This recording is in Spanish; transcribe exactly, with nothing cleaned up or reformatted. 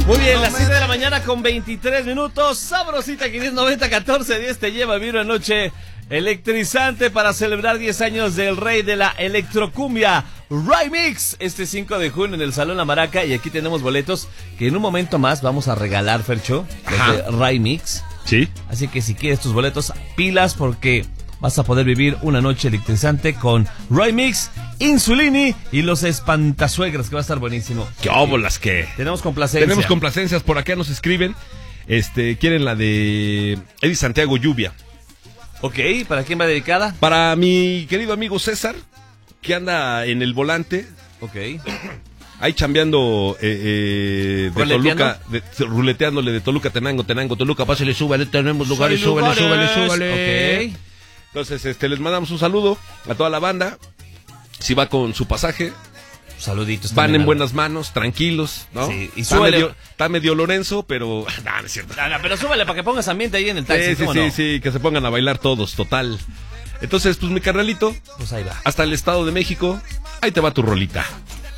Muy bien, las siete de la mañana con veintitrés minutos. Sabrosita quinientos noventa catorce diez te lleva a vivir una noche electrizante para celebrar diez años del rey de la electrocumbia, Ray Mix, este cinco de junio en el Salón La Maraca. Y aquí tenemos boletos que en un momento más vamos a regalar, Fercho, de Ray Mix. Sí. Así que si quieres tus boletos, pilas, porque vas a poder vivir una noche electrizante con Ray Mix, Insulini y los Espantasuegras, que va a estar buenísimo. ¡Qué óbolas que! Tenemos complacencia. Tenemos complacencias, por acá nos escriben. Este, quieren la de Eddie Santiago, Lluvia. Ok, ¿para quién va dedicada? Para mi querido amigo César, que anda en el volante. Ok. Ahí chambeando eh, eh, de Toluca, de, ruleteándole de Toluca, Tenango, Tenango, Toluca, pásale, súbale, tenemos lugares, súbale, súbale, súbale. Ok. Entonces, este, les mandamos un saludo a toda la banda. Si va con su pasaje, saluditos. Van en buenas manos, tranquilos, ¿no? Sí, y está, súbele. medio, está medio Lorenzo, pero... No, no es cierto. No, no, pero súbele para que pongas ambiente ahí en el taxi. Sí, sí, sí, no? sí, que se pongan a bailar todos, total. Entonces, pues mi carnalito, pues ahí va. Hasta el Estado de México, ahí te va tu rolita.